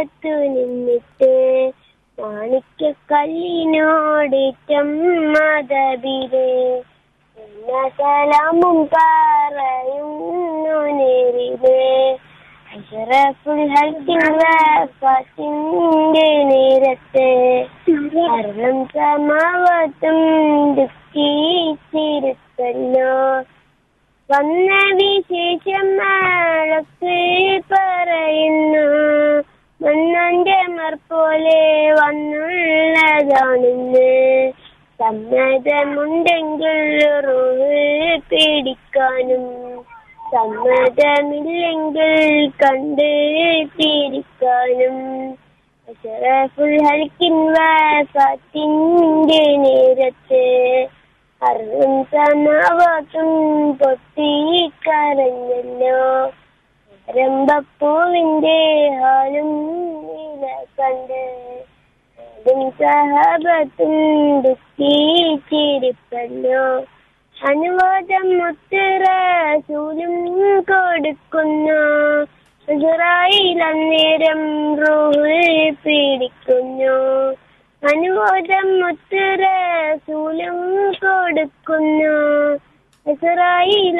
നിന്നിട്ട് മാണിക്യക്കല്ലിനോടേറ്റം മതബിരെ സലാമും പറയുന്നു നേരിലെ അഷറഫുൽ ഹൽക്കിൻ വഫാത്തിന്റെ നേരത്തെ അർളം സമാവാത്തും ദുഃഖിച്ചിരുത്തല്ലോ. വന്ന വിശേഷം മഴക്ക് പറയുന്നു മണ്ണന്റെ മർപോലെ വന്നുള്ളതാണെന്ന്. സമ്മതമുണ്ടെങ്കിൽ റൂഹ് പിടിക്കാനും സമ്മതമില്ലെങ്കിൽ കണ്ട് തിരിക്കാനും അഷറഫുൽ ഹൽക്കിൻ വഫാത്തിന്റെ നേരത്തെ അർളം സമാവാത്തും പൊട്ടിക്കരഞ്ഞല്ലോ. രമ്പപ്പൂവിന്റെ ഹാലും നീല കണ്ട് സഹാബത്തും ദുഃഖിച്ചിരിപ്പല്ലോ. അനുവാദം മുത്ത് റസൂലും കൊടുക്കുന്നു. ഇസ്രായേൽ അന്നേരം റൂഹ് പിടിക്കുന്നു. അനുവാദം മുത്ത് റസൂലും കൊടുക്കുന്നു. ഇസ്രായേൽ